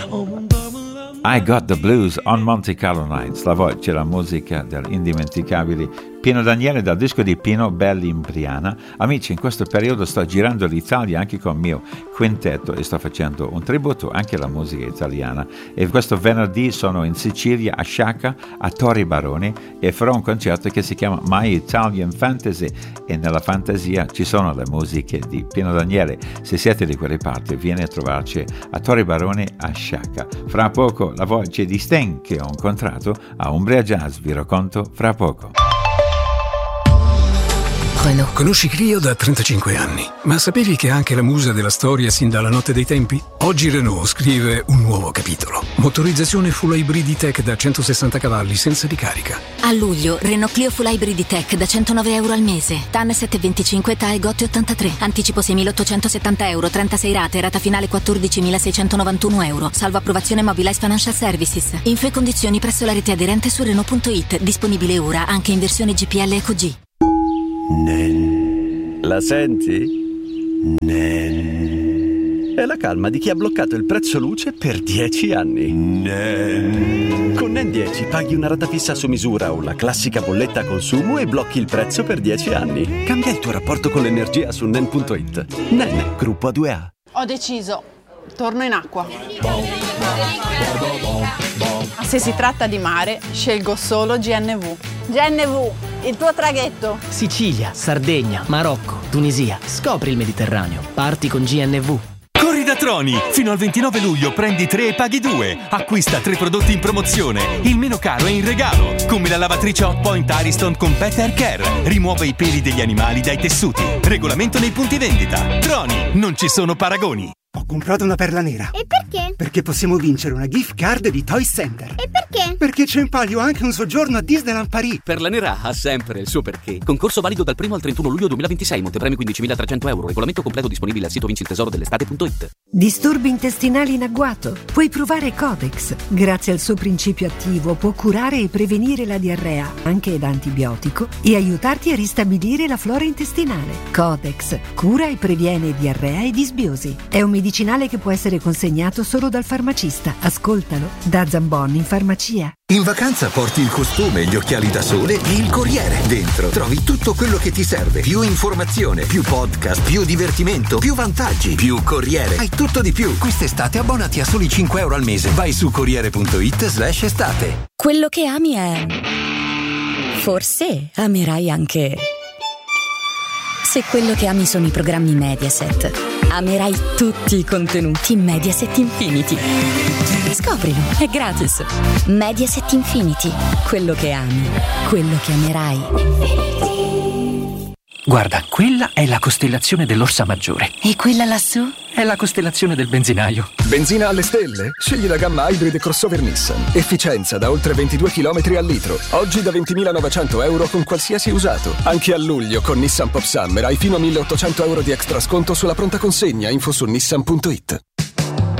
I Got the Blues on Monte Carlo Nights, la voce e la musica dell'indimenticabile Pino Daniele dal disco di Pino, Belli in Briana. Amici, in questo periodo sto girando l'Italia anche con il mio quintetto e sto facendo un tributo anche alla musica italiana, e questo venerdì sono in Sicilia a Sciacca, a Torri Baroni, e farò un concerto che si chiama My Italian Fantasy, e nella fantasia ci sono le musiche di Pino Daniele. Se siete di quelle parti, vieni a trovarci a Torri Baroni a Sciacca. Fra poco la voce di Sting che ho incontrato a Umbria Jazz, vi racconto fra poco. Renault. Conosci Clio da 35 anni, ma sapevi che è anche la musa della storia sin dalla notte dei tempi? Oggi Renault scrive un nuovo capitolo. Motorizzazione full hybrid tech da 160 cavalli senza ricarica. A luglio, Renault Clio full hybrid tech da 109 euro al mese. TAN 725, TAE GOT 83. Anticipo 6.870 euro, 36 rate, rata finale 14.691 euro. Salvo approvazione Mobilize Financial Services. Info e condizioni presso la rete aderente su Renault.it. Disponibile ora anche in versione GPL Eco G. La senti? È la calma di chi ha bloccato il prezzo luce per 10 anni. Con NEN 10 paghi una rata fissa su misura o la classica bolletta a consumo e blocchi il prezzo per 10 anni. Cambia il tuo rapporto con l'energia su NEN.it. NEN, gruppo A2A. Ho deciso, torno in acqua. Se si tratta di mare, scelgo solo GNV. GNV, il tuo traghetto. Sicilia, Sardegna, Marocco, Tunisia. Scopri il Mediterraneo. Parti con GNV. Corri da Troni! Fino al 29 luglio prendi 3 e paghi 2. Acquista 3 prodotti in promozione. Il meno caro è in regalo. Come la lavatrice Hot Point Ariston con Pet Hair Care. Rimuove i peli degli animali dai tessuti. Regolamento nei punti vendita. Troni, non ci sono paragoni. Ho comprato una perla nera. E perché? Perché possiamo vincere una gift card di Toy Center. E perché? Perché c'è in palio anche un soggiorno a Disneyland Paris. Perla nera ha sempre il suo perché. Concorso valido dal 1 al 31 luglio 2026. Montepremi 15.300 euro. Regolamento completo disponibile al sito vinciltesoro-dell'estate.it. Disturbi intestinali in agguato? Puoi provare Codex. Grazie al suo principio attivo può curare e prevenire la diarrea, anche da antibiotico, e aiutarti a ristabilire la flora intestinale. Codex cura e previene diarrea e disbiosi. È un medicinale che può essere consegnato solo dal farmacista. Ascoltalo da Zambon in farmacia. In vacanza porti il costume, gli occhiali da sole e il Corriere. Dentro trovi tutto quello che ti serve. Più informazione, più podcast, più divertimento, più vantaggi, più Corriere. Hai tutto di più. Quest'estate abbonati a soli 5 euro al mese. Vai su Corriere.it/estate. Quello che ami è... Forse amerai anche... Se quello che ami sono i programmi Mediaset, amerai tutti i contenuti Mediaset Infinity. Scoprilo, è gratis. Mediaset Infinity, quello che ami, quello che amerai. Guarda, quella è la costellazione dell'Orsa Maggiore. E quella lassù? È la costellazione del benzinaio. Benzina alle stelle? Scegli la gamma Hybrid crossover Nissan. Efficienza da oltre 22 km al litro. Oggi da 20.900 euro con qualsiasi usato. Anche a luglio con Nissan Pop Summer hai fino a 1.800 euro di extra sconto sulla pronta consegna. Info su Nissan.it.